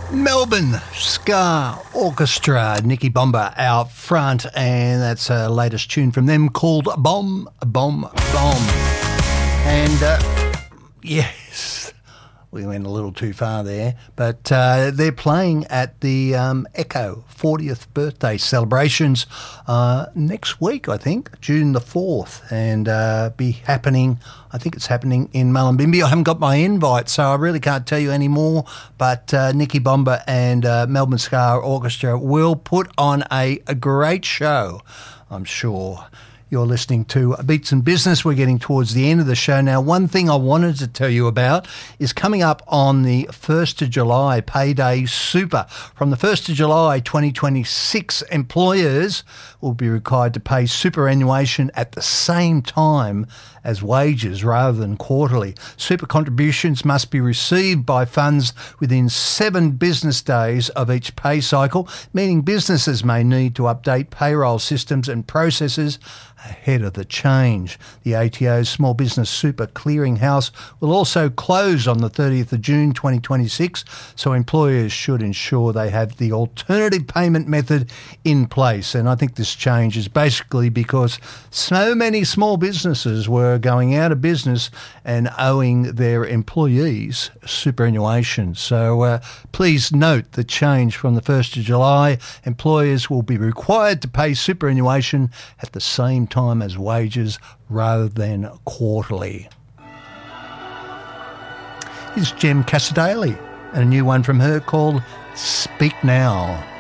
Melbourne Ska Orchestra, Nicky Bomber out front, and that's her latest tune from them called Bomb, Bomb, Bomb. And yes, we went a little too far there, but they're playing at the Echo 40th birthday celebrations next week, I think, June the 4th, and be happening, I think it's happening in Mullumbimby. I haven't got my invite, so I really can't tell you any more, but Nicky Bomber and Melbourne Ska Orchestra will put on a great show, I'm sure. You're listening to Beats and Business. We're getting towards the end of the show now. One thing I wanted to tell you about is coming up on the 1st of July, Payday Super. From the 1st of July 2026, employers will be required to pay superannuation at the same time as wages rather than quarterly. Super contributions must be received by funds within 7 business days of each pay cycle, meaning businesses may need to update payroll systems and processes ahead of the change. The ATO's Small Business Super Clearinghouse will also close on the 30th of June 2026, so employers should ensure they have the alternative payment method in place. And I think this change is basically because so many small businesses were going out of business and owing their employees superannuation. So please note the change from the 1st of July. Employers will be required to pay superannuation at the same time as wages rather than quarterly. Here's Jem Casadale and a new one from her called Speak Now.